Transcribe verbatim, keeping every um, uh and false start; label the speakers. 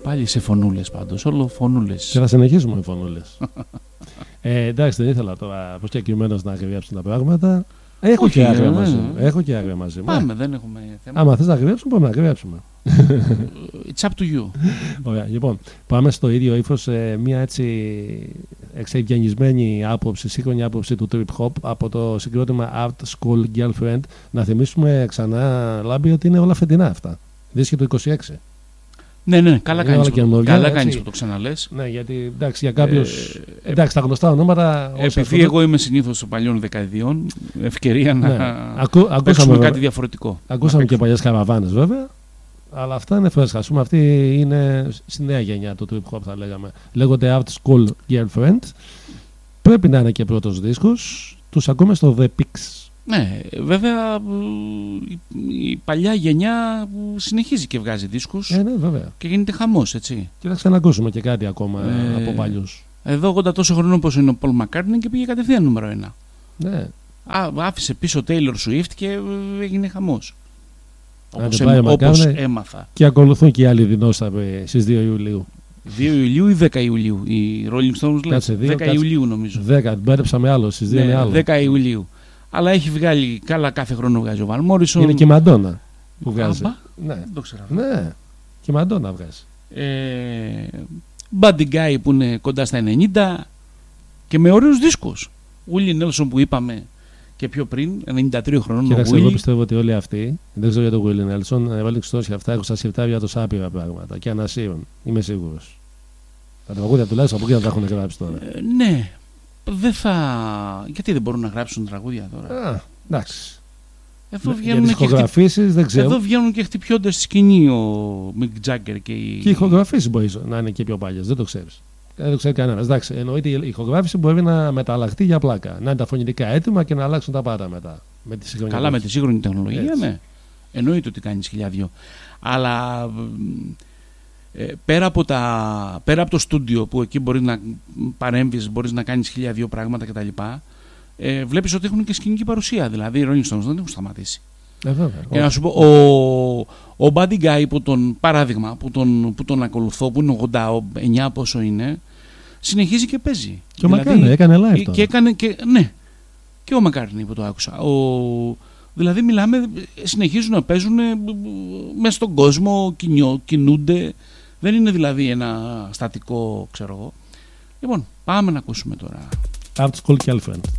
Speaker 1: πάλι σε φωνούλες πάντως, όλο φωνούλες.
Speaker 2: Και θα συνεχίσουμε με φωνούλες. ε, εντάξει, δεν ήθελα τώρα προσκεκριμένως να ακριβέψουν τα πράγματα. Έχω
Speaker 1: Όχι,
Speaker 2: και άγρια
Speaker 1: ε,
Speaker 2: μαζί μου. Έχω και άγρια μαζί μου.
Speaker 1: Πάμε, δεν έχουμε θέμα.
Speaker 2: Άμα θες να ακριβέψουμε, πάμε να ακριβέψουμε.
Speaker 1: It's up to you.
Speaker 2: Ωραία, λοιπόν, πάμε στο ίδιο ύφος, ε, μια έτσι εξευγενισμένη άποψη, σύγχρονη άποψη του trip hop από το συγκρότημα Art School Girlfriend. Να θυμίσουμε ξανά, Λάμπη, ότι είναι όλα φετινά αυτά. Δίσκη του είκοσι έξι.
Speaker 1: Ναι, ναι, καλά
Speaker 2: Είναι
Speaker 1: κάνεις,
Speaker 2: όλα
Speaker 1: που, το,
Speaker 2: καινούργια,
Speaker 1: καλά
Speaker 2: έτσι.
Speaker 1: κάνεις που το ξαναλες.
Speaker 2: Ναι, γιατί εντάξει, για κάποιους.
Speaker 1: Ε,
Speaker 2: εντάξει, τα γνωστά ονόματα. όσοι
Speaker 1: Επειδή
Speaker 2: αυτό-
Speaker 1: εγώ είμαι συνήθως των παλιών δεκαετιών, ευκαιρία
Speaker 2: Ναι.
Speaker 1: να
Speaker 2: Ακού,
Speaker 1: παίξουμε
Speaker 2: ακούσαμε,
Speaker 1: κάτι διαφορετικό.
Speaker 2: ακούσαμε
Speaker 1: Να
Speaker 2: και
Speaker 1: παίξουμε.
Speaker 2: παλιές καραβάνες βέβαια. Αλλά αυτά είναι φρέσκα. Ας πούμε, αυτή είναι στη νέα γενιά του trip hop, θα λέγαμε. Λέγονται Art School Girlfriend. Πρέπει να είναι και πρώτος δίσκος. Τους ακούμε στο The Pix.
Speaker 1: Ναι, βέβαια η, η παλιά γενιά συνεχίζει και βγάζει δίσκους
Speaker 2: Ε, ναι, βέβαια.
Speaker 1: και γίνεται χαμός, έτσι.
Speaker 2: Και θα ξανακούσουμε και κάτι ακόμα
Speaker 1: Ε,
Speaker 2: από παλιούς.
Speaker 1: Εδώ ογδόντα τόσο χρονών όπως είναι ο Paul McCartney και πήγε κατευθείαν νούμερο ένα.
Speaker 2: Ναι.
Speaker 1: Α, άφησε πίσω Taylor Swift και ε, έγινε χαμός.
Speaker 2: Άντε,
Speaker 1: Όπως,
Speaker 2: πάει ο
Speaker 1: έμ- όπως
Speaker 2: McCartney.
Speaker 1: έμαθα.
Speaker 2: Και ακολουθούν και οι άλλοι δεινόσαυροι στις δύο Ιουλίου.
Speaker 1: δύο Ιουλίου ή δέκα Ιουλίου. Οι Rolling Stones λένε
Speaker 2: Κάτσε, δύο,
Speaker 1: δέκα
Speaker 2: κάτσε.
Speaker 1: Ιουλίου νομίζω.
Speaker 2: δέκα, μπέρδεψα με άλλο, στις δύο είναι
Speaker 1: Ναι,
Speaker 2: άλλο.
Speaker 1: δέκα Ιουλίου. Αλλά έχει βγάλει καλά, κάθε χρόνο βγάζει ο Van Morrison.
Speaker 2: Είναι και η Μαντόνα που βγάζει.
Speaker 1: Άμπα,
Speaker 2: Ναι.
Speaker 1: δεν το ξέρω.
Speaker 2: Ναι. Και η Μαντόνα βγάζει.
Speaker 1: Ε, Buddy Guy που είναι κοντά στα ενενήντα και με ωραίους δίσκους. Willie Nelson που είπαμε και πιο πριν, ενενήντα τρία χρονών ο
Speaker 2: Κοίταξε, εγώ
Speaker 1: Willie.
Speaker 2: πιστεύω ότι όλοι αυτοί, δεν ξέρω για τον Willie Nelson, Rolling Stones και αυτά έχουν στα συρτάρια τους άπειρα πράγματα και ανασύουν. Είμαι σίγουρος. Τα τραγούδια τουλάχιστον από εκεί να τα έχουν γράψει τώρα.
Speaker 1: Ε, ναι, δεν θα. Γιατί δεν μπορούν να γράψουν τραγούδια τώρα.
Speaker 2: Α, εντάξει.
Speaker 1: Εδώ
Speaker 2: Για
Speaker 1: βγαίνουν,
Speaker 2: τις
Speaker 1: και, χτυ...
Speaker 2: ηχογραφήσεις δεν ξέρω.
Speaker 1: Εδώ βγαίνουν και χτυπιώντας στη σκηνή ο Mick Jagger και οι.
Speaker 2: Και οι ηχογραφήσεις μπορεί να είναι και πιο παλιές, δεν το ξέρεις. Δεν το ξέρει κανένας. Εντάξει, εννοείται η ηχογράφηση μπορεί να μεταλλαχθεί για πλάκα. Να είναι τα φωνητικά έτοιμα και να αλλάξουν τα πάντα μετά. Με τη σύγχρονη
Speaker 1: Καλά, με τη σύγχρονη τεχνολογία,
Speaker 2: Έτσι.
Speaker 1: ναι. Εννοείται ότι κάνεις χιλιάδιο. Αλλά ε, πέρα, από τα, πέρα από το στούντιο που εκεί μπορεί να παρέμβεις, μπορείς να κάνεις χιλιάδιο πράγματα κτλ. Ε, βλέπεις ότι έχουν και σκηνική παρουσία. Δηλαδή οι Rolling Stones δεν έχουν σταματήσει.
Speaker 2: Ε, βέβαια.
Speaker 1: Και να σου πω, ο, ο Buddy Guy που τον, παράδειγμα, που τον, που τον ακολουθώ, που είναι ογδόντα εννιά πόσο είναι, συνεχίζει και παίζει.
Speaker 2: Και ο McCartney έκανε live τώρα.
Speaker 1: Και έκανε και, ναι, και ο McCartney που το άκουσα. Ο, δηλαδή μιλάμε, συνεχίζουν να παίζουν μέσα στον κόσμο, κινιό, κινούνται. Δεν είναι δηλαδή ένα στατικό, ξέρω εγώ. Λοιπόν, πάμε να ακούσουμε τώρα.
Speaker 2: Art School Girlfriend.